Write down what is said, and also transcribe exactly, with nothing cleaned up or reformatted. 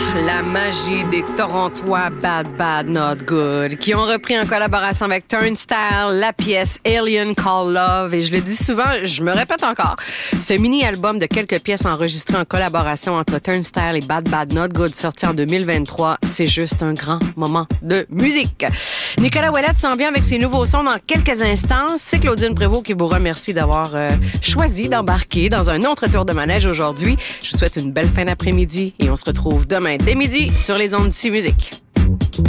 la magie des Torontois Bad Bad Not Good, qui ont repris en collaboration avec Turnstile la pièce Alien Call Love. Et je le dis souvent, je me répète encore, ce mini-album de quelques pièces enregistrées en collaboration entre Turnstile et Bad Bad Not Good, sorti en deux mille vingt-trois, c'est juste un grand moment de musique. Nicolas Ouellette s'en vient avec ses nouveaux sons dans quelques instants. C'est Claudine Prévost qui vous remercie d'avoir euh, choisi d'embarquer dans un autre tour de manège aujourd'hui. Je vous souhaite une belle fin d'après-midi et on se retrouve demain dès midi sur les ondes d'ici Musique.